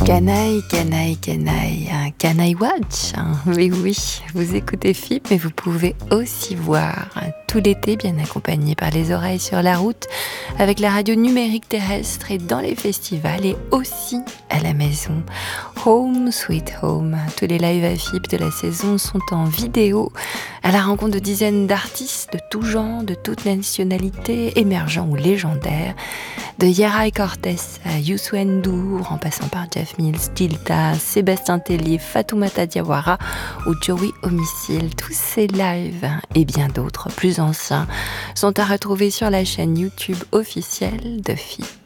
Canaille, canaille, canaille, un canaille watch. Oui, oui, vous écoutez FIP, mais vous pouvez aussi voir tout l'été bien accompagné par les oreilles sur la route, avec la radio numérique terrestre et dans les festivals et aussi à la maison. Home Sweet Home. Tous les lives à FIP de la saison sont en vidéo, à la rencontre de dizaines d'artistes de tout genre, de toute nationalité, émergents ou légendaires, de Yeray Cortés à Youssou N'Dour, en passant par Jeff Mills, Gilda, Sébastien Tellier, Fatoumata Diawara ou Joey Homicile. Tous ces lives et bien d'autres plus anciens sont à retrouver sur la chaîne YouTube officielle de FIP.